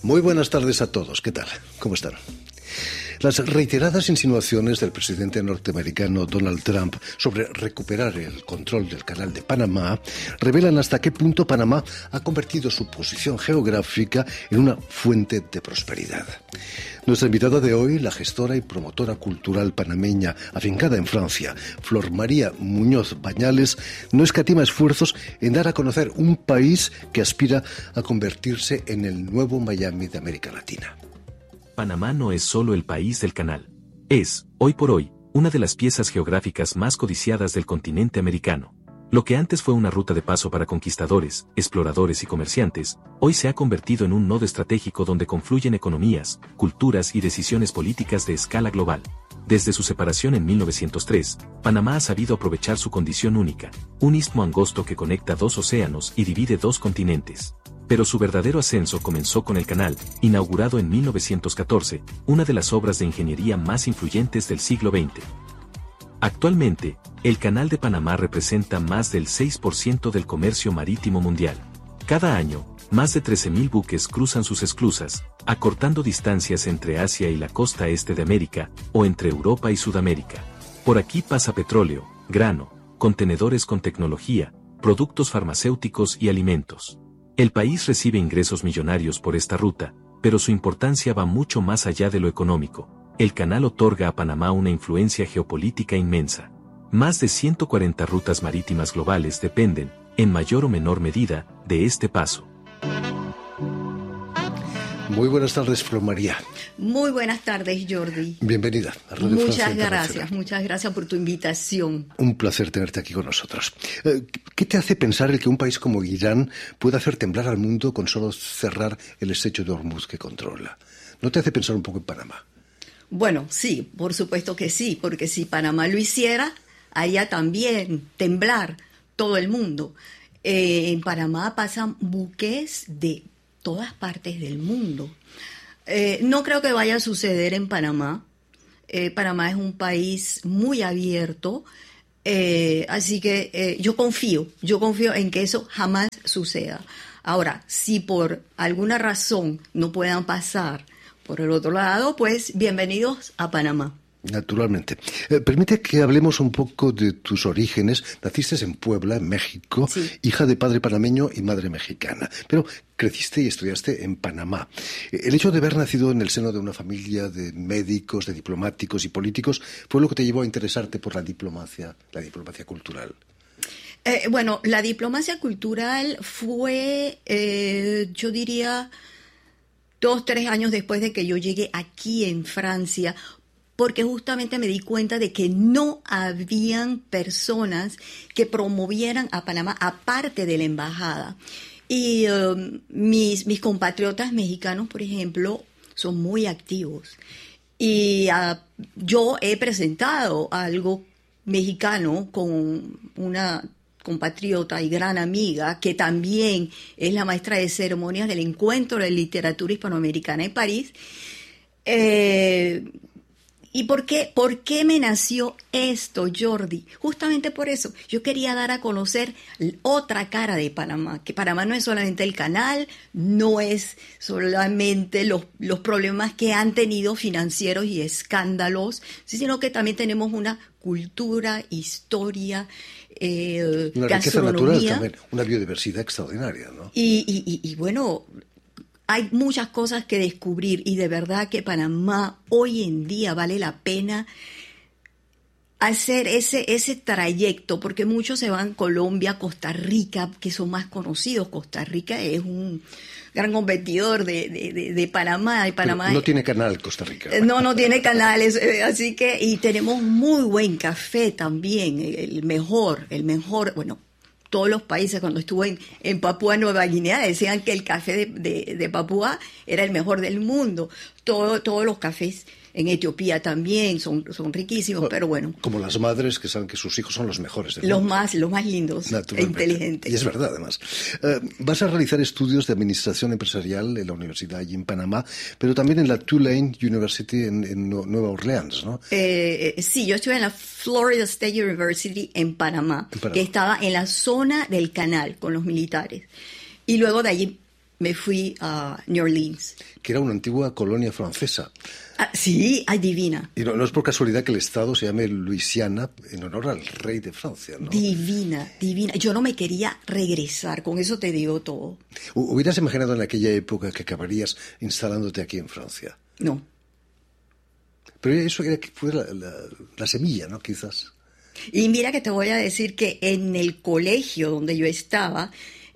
Muy buenas tardes a todos. ¿Qué tal? ¿Cómo están? Las reiteradas insinuaciones del presidente norteamericano Donald Trump sobre recuperar el control del Canal de Panamá revelan hasta qué punto Panamá ha convertido su posición geográfica en una fuente de prosperidad. Nuestra invitada de hoy, la gestora y promotora cultural panameña afincada en Francia, Flor María Muñoz Bañales, no escatima esfuerzos en dar a conocer un país que aspira a convertirse en el nuevo Miami de América Latina. Panamá no es solo el país del canal. Es, hoy por hoy, una de las piezas geográficas más codiciadas del continente americano. Lo que antes fue una ruta de paso para conquistadores, exploradores y comerciantes, hoy se ha convertido en un nodo estratégico donde confluyen economías, culturas y decisiones políticas de escala global. Desde su separación en 1903, Panamá ha sabido aprovechar su condición única, un istmo angosto que conecta dos océanos y divide dos continentes. Pero su verdadero ascenso comenzó con el canal, inaugurado en 1914, una de las obras de ingeniería más influyentes del siglo XX. Actualmente, el Canal de Panamá representa más del 6% del comercio marítimo mundial. Cada año, más de 13.000 buques cruzan sus esclusas, acortando distancias entre Asia y la costa este de América, o entre Europa y Sudamérica. Por aquí pasa petróleo, grano, contenedores con tecnología, productos farmacéuticos y alimentos. El país recibe ingresos millonarios por esta ruta, pero su importancia va mucho más allá de lo económico. El canal otorga a Panamá una influencia geopolítica inmensa. Más de 140 rutas marítimas globales dependen, en mayor o menor medida, de este paso. Muy buenas tardes, Flor María. Muy buenas tardes, Jordi. Bienvenida a Radio Francia Internacional. Muchas gracias por tu invitación. Un placer tenerte aquí con nosotros. ¿Qué te hace pensar el que un país como Irán pueda hacer temblar al mundo con solo cerrar el estrecho de Hormuz que controla? ¿No te hace pensar un poco en Panamá? Bueno, sí, por supuesto que sí, porque si Panamá lo hiciera, haría también temblar todo el mundo. En Panamá pasan buques de todas partes del mundo. No creo que vaya a suceder en Panamá. Panamá es un país muy abierto, así que yo confío en que eso jamás suceda. Ahora, si por alguna razón no puedan pasar por el otro lado, pues bienvenidos a Panamá. Naturalmente. Permite que hablemos un poco de tus orígenes. Naciste en Puebla, en México, sí. Hija de padre panameño y madre mexicana, pero creciste y estudiaste en Panamá. El hecho de haber nacido en el seno de una familia de médicos, de diplomáticos y políticos, ¿fue lo que te llevó a interesarte por la diplomacia cultural? Bueno, la diplomacia cultural fue, yo diría, 2-3 años después de que yo llegué aquí en Francia, porque justamente me di cuenta de que no habían personas que promovieran a Panamá aparte de la embajada. Y mis compatriotas mexicanos, por ejemplo, son muy activos. Y yo he presentado algo mexicano con una compatriota y gran amiga, que también es la maestra de ceremonias del Encuentro de Literatura Hispanoamericana en París. ¿Y por qué me nació esto, Jordi? Justamente por eso. Yo quería dar a conocer otra cara de Panamá, que Panamá no es solamente el canal, no es solamente los problemas que han tenido financieros y escándalos, sino que también tenemos una cultura, historia, una riqueza natural también, una biodiversidad extraordinaria, ¿no? Y bueno, hay muchas cosas que descubrir y de verdad que Panamá hoy en día vale la pena hacer ese trayecto, porque muchos se van a Colombia, Costa Rica, que son más conocidos. Costa Rica es un gran competidor de Panamá. Y Panamá pero no tiene canal Costa Rica. No tiene canales, así que, y tenemos muy buen café también, el mejor, bueno, todos los países, cuando estuve en Papúa Nueva Guinea, decían que el café de Papúa era el mejor del mundo. Todos los cafés en Etiopía también son riquísimos, pero bueno. Como las madres que saben que sus hijos son los mejores del mundo. Los más lindos e inteligentes. Y es verdad, además. Vas a realizar estudios de administración empresarial en la universidad allí en Panamá, pero también en la Tulane University en Nueva Orleans, ¿no? Sí, yo estuve en la Florida State University en Panamá, que estaba en la zona del canal con los militares. Y luego de allí me fui a New Orleans. Que era una antigua colonia francesa. Sí, divina. Y no es por casualidad que el estado se llame Luisiana en honor al rey de Francia, ¿no? Divina, divina. Yo no me quería regresar, con eso te digo todo. ¿Hubieras imaginado en aquella época que acabarías instalándote aquí en Francia? No. Pero eso era que fue la semilla, ¿no? Quizás. Y mira que te voy a decir que en el colegio donde yo estaba,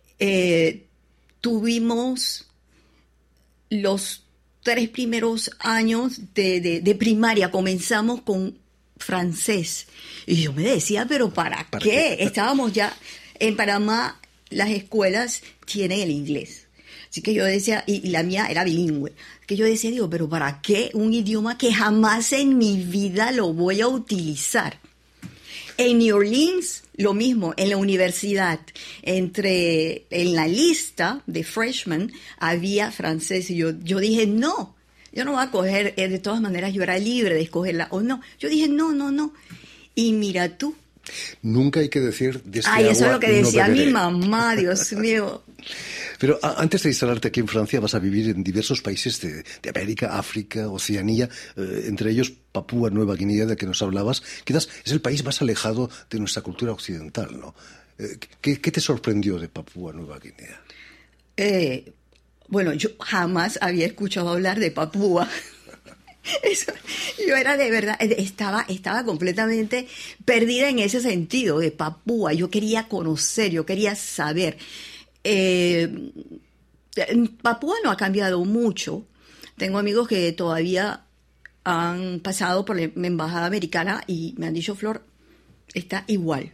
tuvimos los 3 primeros años de primaria, comenzamos con francés. Y yo me decía, ¿pero para qué? Estábamos ya, en Panamá las escuelas tienen el inglés. Así que yo decía, y la mía era bilingüe, que yo decía, digo, ¿pero para qué un idioma que jamás en mi vida lo voy a utilizar? En New Orleans, lo mismo, en la universidad, en la lista de freshmen había francés y yo dije, no, yo no voy a coger, de todas maneras yo era libre de escogerla o no. Yo dije, no. Y mira tú. Nunca hay que decir de este Ay, agua eso es lo que decía no mi mamá, Dios mío. Pero antes de instalarte aquí en Francia vas a vivir en diversos países de América, África, Oceanía, entre ellos Papúa Nueva Guinea, de que nos hablabas. Quizás es el país más alejado de nuestra cultura occidental, ¿no? ¿Qué te sorprendió de Papúa Nueva Guinea? Bueno, yo jamás había escuchado hablar de Papúa. Eso, yo era de verdad, estaba completamente perdida en ese sentido de Papúa. Yo quería conocer, yo quería saber. Papúa no ha cambiado mucho. Tengo amigos que todavía han pasado por la embajada americana y me han dicho, Flor, está igual.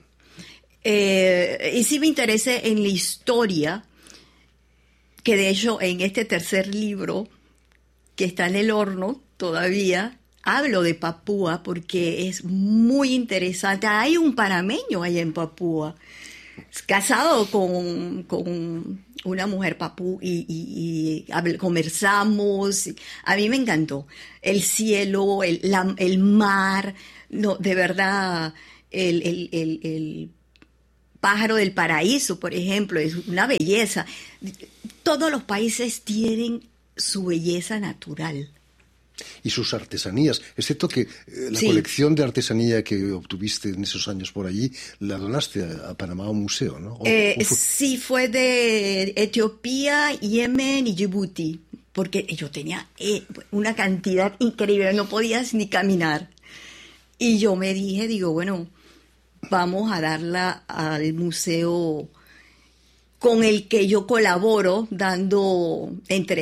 Y sí me interesé en la historia, que de hecho en este tercer libro, que está en el horno todavía, hablo de Papúa porque es muy interesante. Hay un panameño allá en Papúa, casado con una mujer papú y conversamos. A mí me encantó el cielo, el mar, no, de verdad, el pájaro del paraíso, por ejemplo, es una belleza. Todos los países tienen su belleza natural. Y sus artesanías, excepto que la colección de artesanía que obtuviste en esos años por allí, la donaste a Panamá a un museo, ¿no? Sí, fue de Etiopía, Yemen y Djibouti, porque yo tenía una cantidad increíble, no podías ni caminar. Y yo me digo, bueno, vamos a darla al museo con el que yo colaboro, dando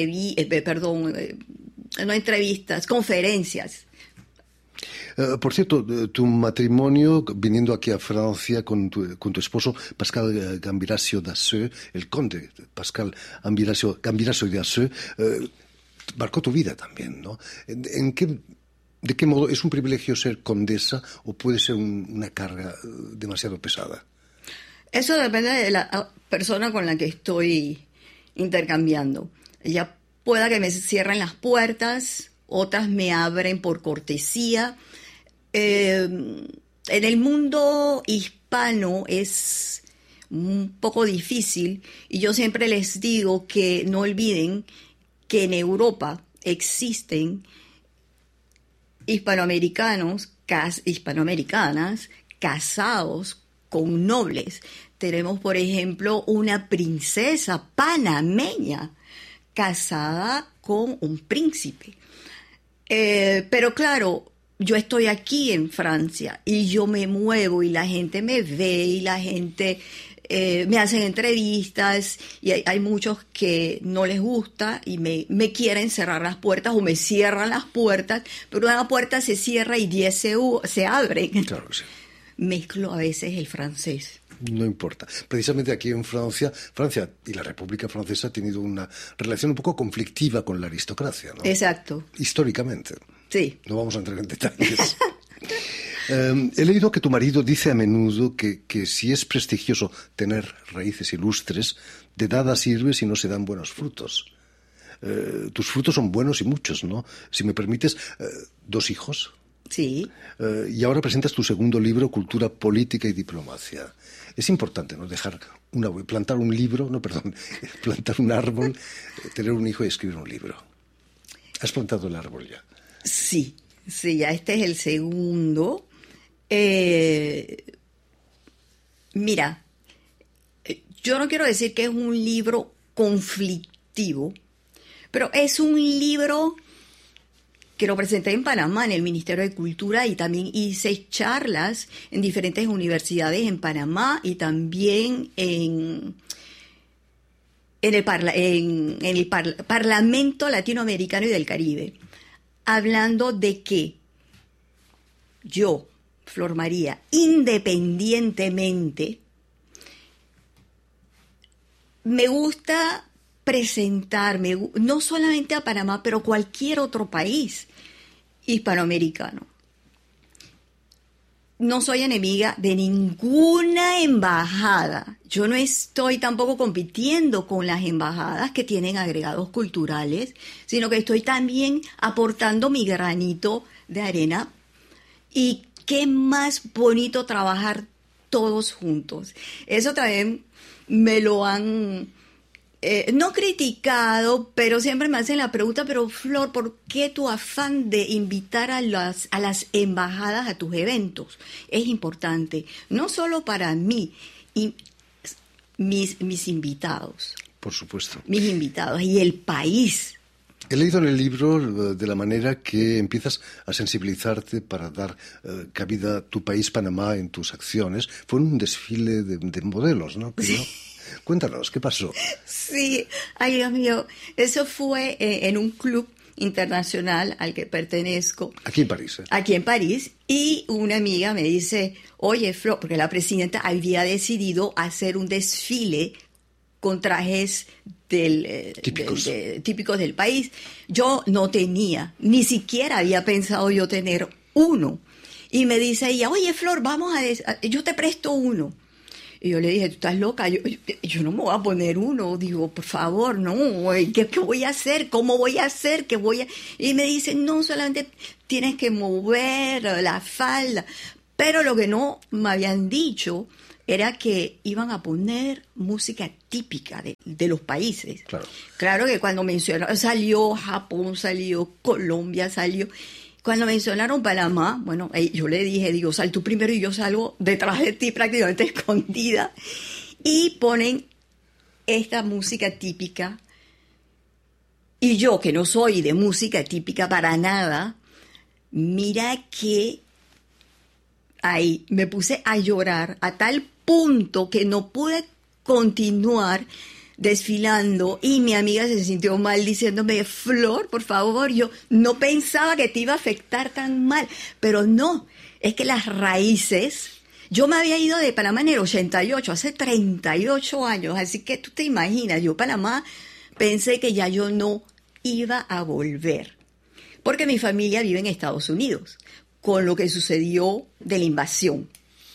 conferencias. Por cierto, tu matrimonio, viniendo aquí a Francia con tu esposo Pascal Gambirasio d'Asseux, el conde Pascal Gambirasio d'Asseux, marcó tu vida también, ¿no? ¿De qué modo es un privilegio ser condesa o puede ser una carga demasiado pesada? Eso depende de la persona con la que estoy intercambiando. Ella pueda que me cierren las puertas, otras me abren por cortesía. En el mundo hispano es un poco difícil y yo siempre les digo que no olviden que en Europa existen hispanoamericanas casados con nobles. Tenemos, por ejemplo, una princesa panameña casada con un príncipe. Pero claro, yo estoy aquí en Francia y yo me muevo y la gente me ve y la gente me hacen entrevistas y hay muchos que no les gusta y me quieren cerrar las puertas o me cierran las puertas, pero una puerta se cierra y 10 se abren. Claro, sí. Mezclo a veces el francés. No importa. Precisamente aquí en Francia y la República Francesa ha tenido una relación un poco conflictiva con la aristocracia, ¿no? Exacto. Históricamente. Sí. No vamos a entrar en detalles. He leído que tu marido dice a menudo que si es prestigioso tener raíces ilustres, de nada sirve si no se dan buenos frutos. Tus frutos son buenos y muchos, ¿no? Si me permites, 2 hijos. Sí. Y ahora presentas tu segundo libro, Cultura, Política y Diplomacia. Es importante, ¿no? Plantar un árbol, tener un hijo y escribir un libro. ¿Has plantado el árbol ya? Sí, ya este es el segundo. Mira, yo no quiero decir que es un libro conflictivo, pero es un libro que lo presenté en Panamá, en el Ministerio de Cultura, y también hice charlas en diferentes universidades en Panamá y también en el Parlamento Latinoamericano y del Caribe, hablando de que yo, Flor María, independientemente, me gusta presentarme, no solamente a Panamá, pero cualquier otro país hispanoamericano. No soy enemiga de ninguna embajada. Yo no estoy tampoco compitiendo con las embajadas que tienen agregados culturales, sino que estoy también aportando mi granito de arena. Y qué más bonito trabajar todos juntos. Eso también me lo han no criticado, pero siempre me hacen la pregunta, pero Flor, ¿por qué tu afán de invitar a las embajadas a tus eventos? Es importante, no solo para mí y mis invitados. Por supuesto. Mis invitados y el país. He leído en el libro de la manera que empiezas a sensibilizarte para dar cabida a tu país, Panamá, en tus acciones. Fue un desfile de modelos, ¿no? Creo. Cuéntanos, ¿qué pasó? Sí, ay Dios mío, eso fue en un club internacional al que pertenezco. Aquí en París. Aquí en París, y una amiga me dice, oye Flor, porque la presidenta había decidido hacer un desfile con trajes típicos del país. Yo no tenía, ni siquiera había pensado yo tener uno. Y me dice ella, oye Flor, yo te presto uno. Y yo le dije, tú estás loca, yo no me voy a poner uno. Digo, por favor, no, ¿qué voy a hacer? ¿Cómo voy a hacer? Y me dice, no, solamente tienes que mover la falda. Pero lo que no me habían dicho era que iban a poner música típica de los países. Claro que cuando mencionaron, salió Japón, salió Colombia, salió... Cuando mencionaron Panamá, bueno, yo le dije, digo, sal tú primero y yo salgo detrás de ti prácticamente escondida. Y ponen esta música típica. Y yo, que no soy de música típica para nada, mira que ahí me puse a llorar a tal punto que no pude continuar desfilando, y mi amiga se sintió mal diciéndome, Flor, por favor, yo no pensaba que te iba a afectar tan mal, pero no, es que las raíces, yo me había ido de Panamá en el 88, hace 38 años, así que tú te imaginas, yo Panamá pensé que ya yo no iba a volver, porque mi familia vive en Estados Unidos, con lo que sucedió de la invasión.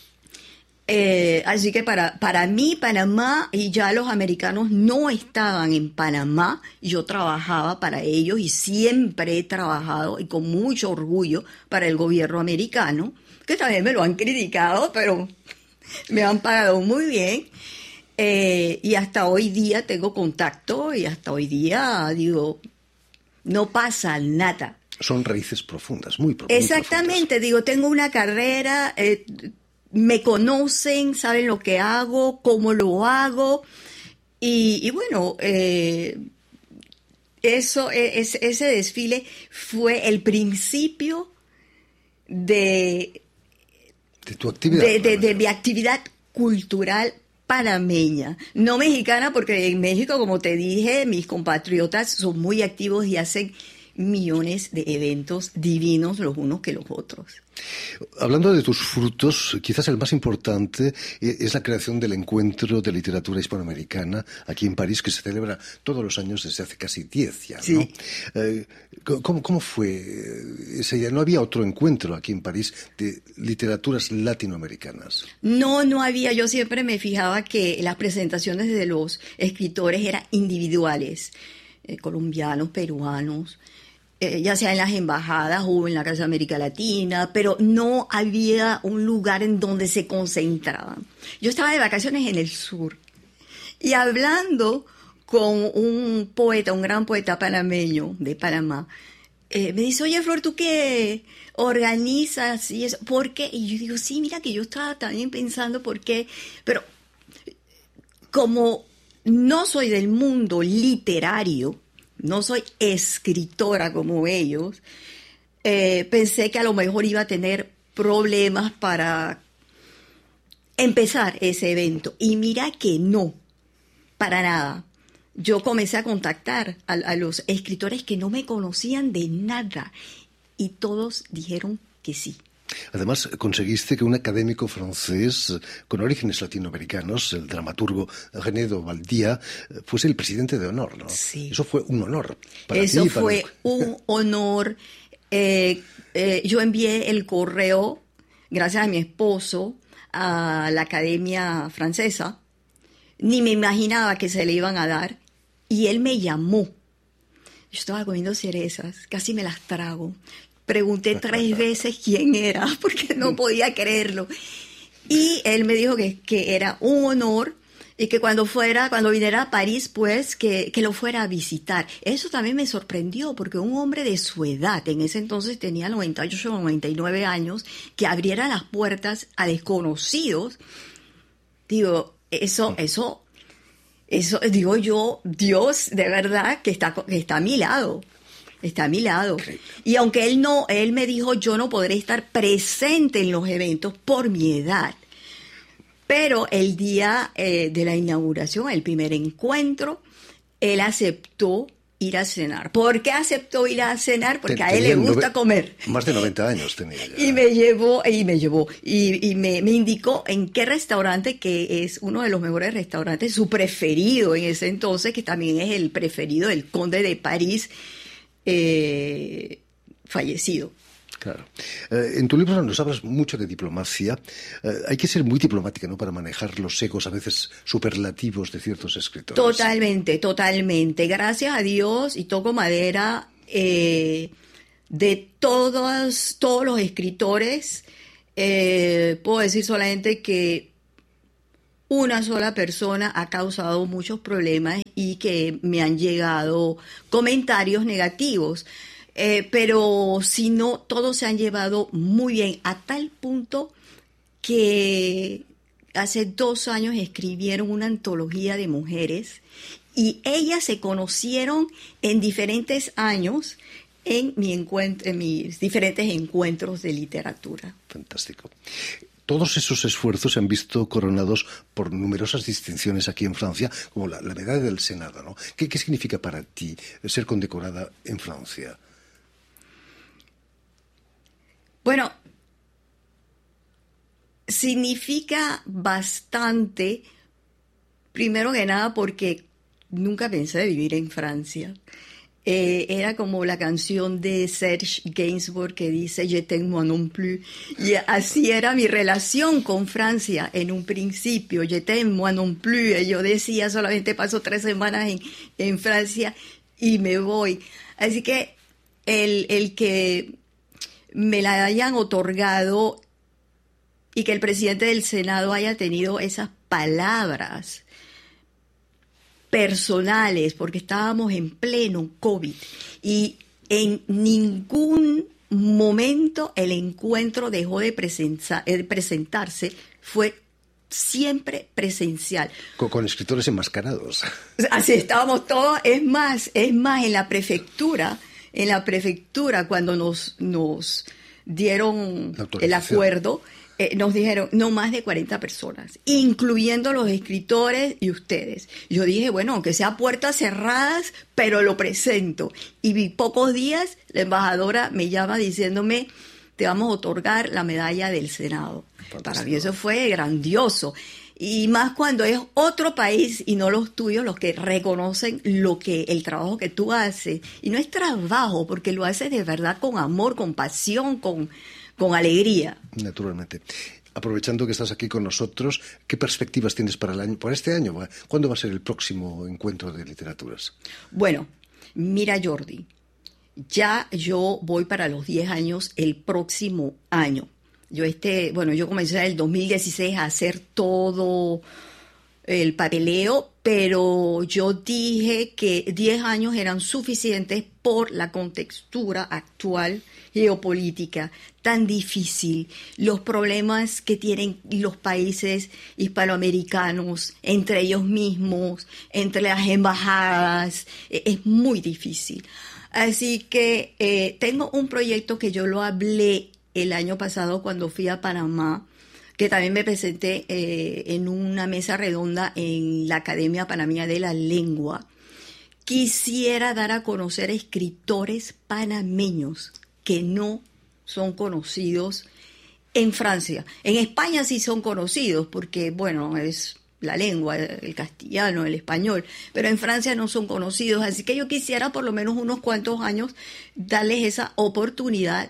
Así que para mí Panamá, y ya los americanos no estaban en Panamá, yo trabajaba para ellos y siempre he trabajado y con mucho orgullo para el gobierno americano, que también me lo han criticado, pero me han pagado muy bien, y hasta hoy día tengo contacto y hasta hoy día digo, no pasa nada. Son raíces profundas, muy profundas. Exactamente, digo, tengo una carrera... me conocen, saben lo que hago, cómo lo hago, y bueno, ese desfile fue el principio de tu actividad, de mi actividad cultural panameña, no mexicana, porque en México, como te dije, mis compatriotas son muy activos y hacen millones de eventos divinos los unos que los otros. Hablando de tus frutos, quizás el más importante es la creación del Encuentro de Literatura Hispanoamericana aquí en París, que se celebra todos los años desde hace casi 10 ya, ¿no? Sí. ¿Cómo fue ese día? ¿No había otro encuentro aquí en París de literaturas latinoamericanas? No había. Yo siempre me fijaba que las presentaciones de los escritores eran individuales, colombianos, peruanos, ya sea en las embajadas o en la Casa de América Latina, pero no había un lugar en donde se concentraban. Yo estaba de vacaciones en el sur y hablando con un poeta, un gran poeta panameño de Panamá, me dice, oye, Flor, ¿tú qué organizas y eso? ¿Por qué? Y yo digo, sí, mira que yo estaba también pensando por qué, pero como no soy del mundo literario, no soy escritora como ellos, pensé que a lo mejor iba a tener problemas para empezar ese evento. Y mira que no, para nada. Yo comencé a contactar a los escritores que no me conocían de nada y todos dijeron que sí. Además, conseguiste que un académico francés con orígenes latinoamericanos, el dramaturgo René Dovaldía, fuese el presidente de honor, ¿no? Sí. Eso fue un honor para ti. Eso fue un honor. Yo envié el correo, gracias a mi esposo, a la Academia Francesa. Ni me imaginaba que se le iban a dar. Y él me llamó. Yo estaba comiendo cerezas, casi me las trago. Pregunté 3 veces quién era, porque no podía creerlo. Y él me dijo que era un honor y que cuando viniera a París, pues, que lo fuera a visitar. Eso también me sorprendió, porque un hombre de su edad, en ese entonces tenía 98 o 99 años, que abriera las puertas a desconocidos, digo, eso, digo yo, Dios, de verdad, que está a mi lado. Está a mi lado. Y aunque él me dijo, yo no podré estar presente en los eventos por mi edad. Pero el día de la inauguración, el primer encuentro, él aceptó ir a cenar. ¿Por qué aceptó ir a cenar? Porque a él le gusta comer. Más de 90 años tenía ya. Y me llevó, y me indicó en qué restaurante, que es uno de los mejores restaurantes, su preferido en ese entonces, que también es el preferido del conde de París, fallecido. Claro. En tu libro nos hablas mucho de diplomacia. Hay que ser muy diplomática, ¿no?, para manejar los egos a veces superlativos de ciertos escritores. Totalmente. Gracias a Dios, y toco madera, de todos los escritores, puedo decir solamente que una sola persona ha causado muchos problemas y que me han llegado comentarios negativos. Pero si no, todos se han llevado muy bien, a tal punto que hace 2 años escribieron una antología de mujeres y ellas se conocieron en diferentes años en mis diferentes encuentros de literatura. Fantástico. Todos esos esfuerzos se han visto coronados por numerosas distinciones aquí en Francia, como la medalla del Senado, ¿no? ¿Qué significa para ti ser condecorada en Francia? Bueno, significa bastante, primero que nada porque nunca pensé vivir en Francia. Era como la canción de Serge Gainsbourg que dice Je t'aime moi non plus, y así era mi relación con Francia en un principio. Je t'aime moi non plus, y yo decía, solamente paso 3 semanas en Francia y me voy. Así que el que me la hayan otorgado y que el presidente del Senado haya tenido esas palabras personales, porque estábamos en pleno COVID y en ningún momento el encuentro dejó de presentarse, fue siempre presencial. Con escritores enmascarados. Así estábamos todos, es más, en la prefectura, cuando nos dieron el acuerdo, nos dijeron no más de 40 personas, incluyendo los escritores y ustedes. Yo dije, bueno, aunque sea puertas cerradas, pero lo presento. Y pocos días la embajadora me llama diciéndome, te vamos a otorgar la medalla del Senado. Fantástico. Para mí eso fue grandioso. Y más cuando es otro país y no los tuyos los que reconocen el trabajo que tú haces. Y no es trabajo, porque lo haces de verdad con amor, con pasión, con alegría. Naturalmente. Aprovechando que estás aquí con nosotros, ¿qué perspectivas tienes para este año? ¿Cuándo va a ser el próximo encuentro de literaturas? Bueno, mira, Jordi, Ya yo voy para los 10 años el próximo año. Yo comencé en el 2016 a hacer todo el papeleo, pero yo dije que 10 años eran suficientes por la contextura actual geopolítica tan difícil, los problemas que tienen los países hispanoamericanos entre ellos mismos, entre las embajadas, es muy difícil. Así que tengo un proyecto que yo lo hablé el año pasado cuando fui a Panamá, que también me presenté en una mesa redonda en la Academia Panameña de la Lengua. Quisiera dar a conocer escritores panameños que no son conocidos en Francia. En España sí son conocidos porque, bueno, es la lengua, el castellano, el español, pero en Francia no son conocidos. Así que yo quisiera por lo menos unos cuantos años darles esa oportunidad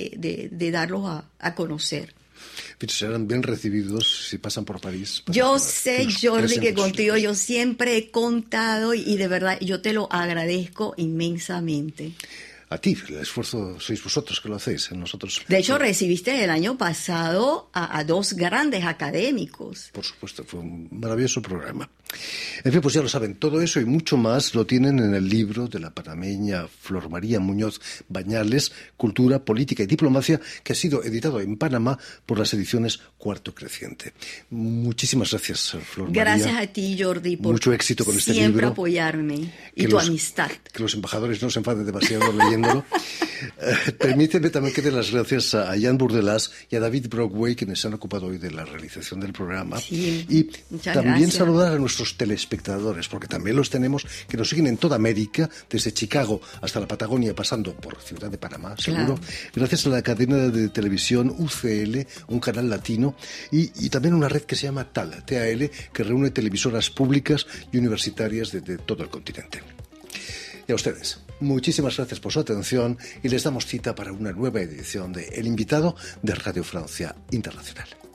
de darlos a conocer. Serán bien recibidos si pasan por París. Yo sé, Jordi, que contigo yo siempre he contado y de verdad yo te lo agradezco inmensamente. A ti, el esfuerzo sois vosotros que lo hacéis, nosotros. De hecho, recibiste el año pasado a dos grandes académicos. Por supuesto, fue un maravilloso programa. En fin, pues ya lo saben, todo eso y mucho más lo tienen en el libro de la panameña Flor María Muñoz Bañales, Cultura, Política y Diplomacia, que ha sido editado en Panamá por las ediciones Cuarto Creciente. Muchísimas gracias, Flor María. Gracias a ti, Jordi, por mucho éxito con este libro. Siempre apoyarme y tu amistad. Que los embajadores no se enfaden demasiado leyéndolo. Permíteme también que dé las gracias a Jan Burdelas y a David Brockway, quienes se han ocupado hoy de la realización del programa. Sí, y también gracias. Saludar a nuestros telespectadores, porque también los tenemos, que nos siguen en toda América, desde Chicago hasta la Patagonia, pasando por Ciudad de Panamá, seguro. Claro. Gracias a la cadena de televisión UCL, un canal latino, y también una red que se llama TAL, que reúne televisoras públicas y universitarias de todo el continente. Y a ustedes, muchísimas gracias por su atención y les damos cita para una nueva edición de El Invitado de Radio Francia Internacional.